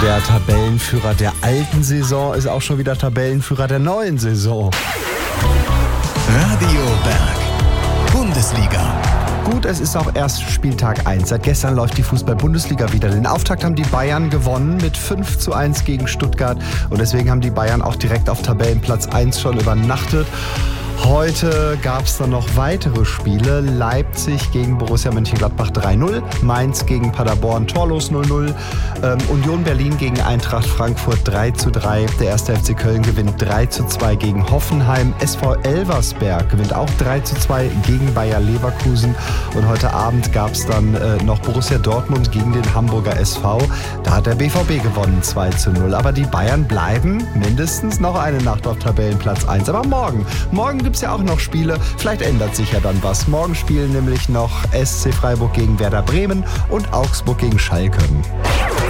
Der Tabellenführer der alten Saison ist auch schon wieder Tabellenführer der neuen Saison. Radio Berg, Bundesliga. Gut, es ist auch erst Spieltag 1. Seit gestern läuft die Fußball-Bundesliga wieder. Den Auftakt haben die Bayern gewonnen mit 5:1 gegen Stuttgart. Und deswegen haben die Bayern auch direkt auf Tabellenplatz 1 schon übernachtet. Heute gab es dann noch weitere Spiele. Leipzig gegen Borussia Mönchengladbach 3:0, Mainz gegen Paderborn torlos 0:0, Union Berlin gegen Eintracht Frankfurt 3:3. Der 1. FC Köln gewinnt 3:2 gegen Hoffenheim. SV Elversberg gewinnt auch 3:2 gegen Bayer Leverkusen. Und heute Abend gab es dann noch Borussia Dortmund gegen den Hamburger SV. Da hat der BVB gewonnen 2:0. Aber die Bayern bleiben mindestens noch eine Nacht auf Tabellenplatz 1. Aber morgen gibt es ja auch noch Spiele. Vielleicht ändert sich ja dann was. Morgen spielen nämlich noch SC Freiburg gegen Werder Bremen und Augsburg gegen Schalke.